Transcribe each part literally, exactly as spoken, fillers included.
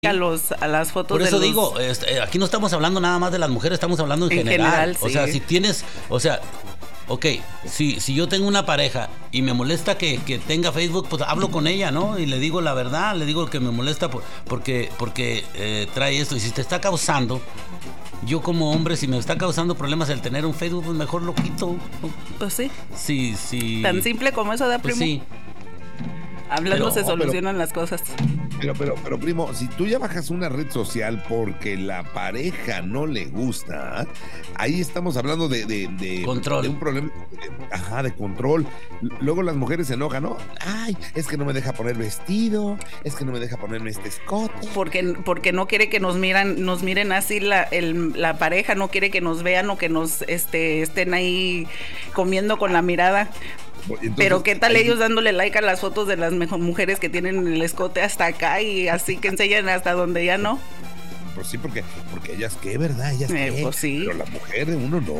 a los a las fotos. Por eso de los... digo, este, aquí no estamos hablando nada más de las mujeres, estamos hablando en, en general. general O sí. sea, si tienes, o sea, ok, si, si yo tengo una pareja y me molesta que, que tenga Facebook, pues hablo con ella, ¿no? Y le digo la verdad, le digo que me molesta por, porque, porque eh, trae esto. Y si te está causando, yo como hombre, si me está causando problemas el tener un Facebook, pues mejor lo quito. Pues sí. Sí, sí. Tan simple como eso, ¿da, primo? Pues sí. Hablando Pero- se solucionan las cosas. Pero, pero, pero, primo, si tú ya bajas una red social porque la pareja no le gusta, ahí estamos hablando de, de, de, Control. de un problema, de- ajá, de control. L- Luego las mujeres se enojan, ¿no? Ay, es que no me deja poner vestido, es que no me deja ponerme este escote. Porque, porque no quiere que nos miran, nos miren así la, el, la pareja, no quiere que nos vean o que nos este, estén ahí comiendo con la mirada. Entonces, Pero qué tal ahí- ellos dándole like a las fotos de las mejor mujeres que tienen el escote hasta acá y así que enseñan hasta donde ya no. Pues sí, porque, porque ellas qué, ¿verdad? Ellas Eh, qué. pues sí. Pero la mujer, uno no.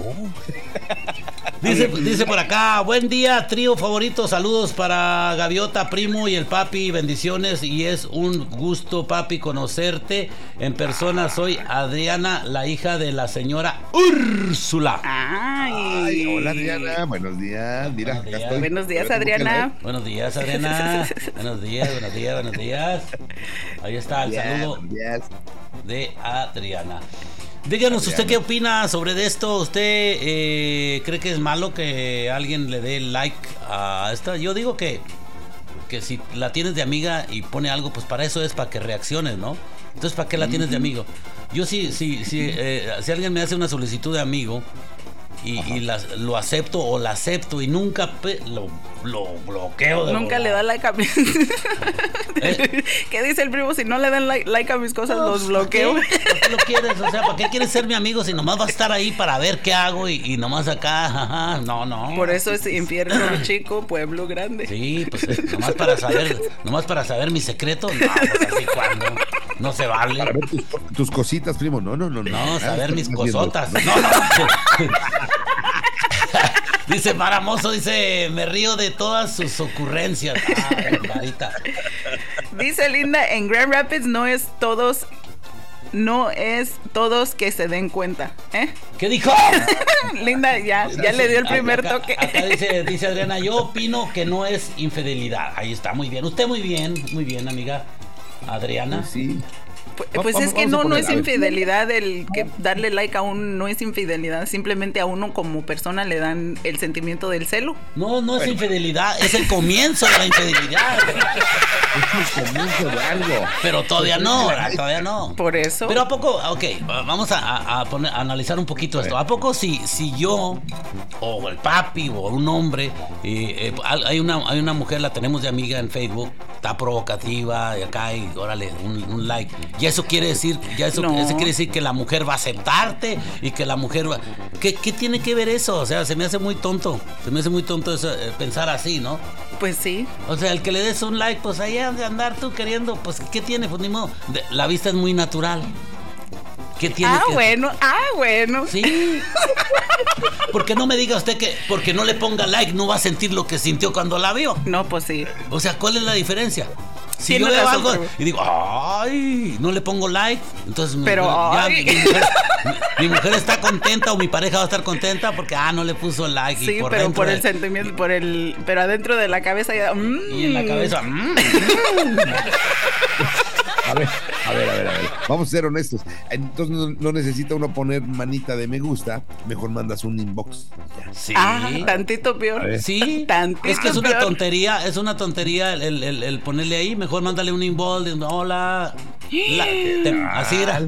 Dice, dice por acá, buen día, trío favorito, saludos para Gaviota, primo y el papi, bendiciones, y es un gusto, papi, conocerte en persona. Soy Adriana, la hija de la señora Úrsula. Ay, Ay, hola Adriana, buenos días. Mira, Buenos acá días. estoy. Buenos días, Tengo que Adriana. leer. Buenos días, Adriana. Buenos días, buenos días, buenos días. Ahí está el Ya, saludo buenos días. de Adriana. Díganos, ¿usted qué opina sobre de esto? ¿Usted eh, cree que es malo que alguien le dé like a esta? Yo digo que, que si la tienes de amiga y pone algo, pues para eso es, para que reacciones, ¿no? Entonces, ¿para qué la tienes de amigo? Yo sí, sí, sí, eh, si alguien me hace una solicitud de amigo y, y las- lo acepto o la acepto y nunca pe- lo, lo bloqueo. De nunca volada. le da like a mis... ¿Eh? ¿Qué dice el primo? Si no le dan like, like a mis cosas, No, los ¿para bloqueo. qué? ¿Para qué lo quieres? O sea, ¿para qué quieres ser mi amigo si nomás vas a estar ahí para ver qué hago y, y nomás acá? Ajá, no, no. Por eso es infierno chico, pueblo grande. Sí, pues eh, nomás para saber, nomás para saber mi secreto, no, pues así cuando no se Para vale. ver tus, tus cositas, primo. No, no, no. No, Ah, saber mis estás viendo. cosotas. No, no. Dice Maramoso, dice, me río de todas sus ocurrencias. Ay, Marita. Dice Linda, en Grand Rapids no es todos, no es todos que se den cuenta. ¿Eh? ¿Qué dijo? Linda ya, ya le dio el primer Acá- toque. Acá dice, dice Adriana, yo opino que no es infidelidad. Ahí está, muy bien. Usted muy bien, muy bien, amiga Adriana. Pues sí. Pues, Va- pues vamos- es que vamos a no, no poner, es a ver. infidelidad el que darle like a un, no es infidelidad, simplemente a uno como persona le dan el sentimiento del celo. No, no es infidelidad, es el comienzo de la infidelidad. Es el comienzo de algo. Pero todavía no, todavía no. Por eso. Pero a poco, ok, vamos a, a- a poner, a analizar un poquito esto. ¿A poco si, si yo, o el papi, o un hombre, eh, eh, hay, una, hay una mujer, la tenemos de amiga en Facebook, está provocativa, y acá, y órale, un, un like. Y eso quiere decir, ya eso, No. eso quiere decir que la mujer va a aceptarte y que la mujer va... ¿Qué, qué tiene que ver eso? O sea, se me hace muy tonto, se me hace muy tonto eso, eh, pensar así, ¿no? Pues sí. O sea, el que le des un like, pues ahí has de andar tú queriendo, pues ¿qué tiene? Pues ni modo. De- la vista es muy natural. ¿Qué tiene Ah, que- bueno, ah, bueno. Sí. Porque no me diga usted que porque no le ponga like no va a sentir lo que sintió cuando la vio. No, pues sí. O sea, ¿cuál es la diferencia? Si Tiene yo veo razón, algo pero- y digo, ay, no le pongo like, entonces mi Pero, mujer- ya, ay. mi, mujer, mi- mi mujer está contenta o mi pareja va a estar contenta porque ah, no le puso like. Sí, y por pero dentro por el de- sentimiento, por el, pero adentro de la cabeza ya. mm. y en la cabeza. mm. A ver, a ver, a ver, a ver. Vamos a ser honestos. Entonces no, no necesita uno poner manita de me gusta, mejor mandas un inbox. Ya. Sí. Ah, tantito peor. A ver. Sí, Tantito es que es una peor. tontería, es una tontería el, el- el- el ponerle ahí, mejor mándale un inbox, de, hola, la- te- así era,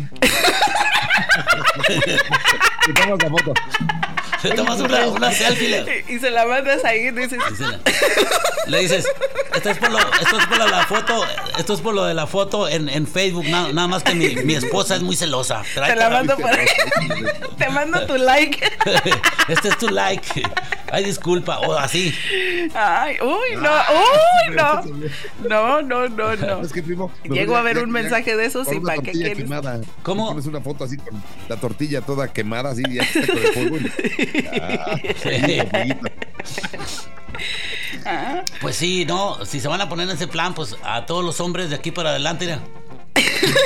Te tomas la foto. te tomas una, una selfie, le, Y, y se la mandas ahí, dices. dice- le dices, esto es por lo, esto es por lo de la foto, esto es por lo de la foto en, en Facebook, na- nada más que mi, mi esposa es muy celosa. Te la mando por ahí. Te mando tu like. Este es tu like, ay disculpa, o así. Ay, uy, no, uy, no. No, no, no, no. Es que, primo, mejor Llego ya- a ver ya- un ya mensaje de esos con y una ¿para qué tortilla quieres? quemada. ¿Cómo? Pones una foto así con la tortilla toda quemada, así ya está con el fuego. Ah, Sí. amiguito. Ah, Pues sí, no, si se van a poner en ese plan, pues a todos los hombres de aquí para adelante, mira.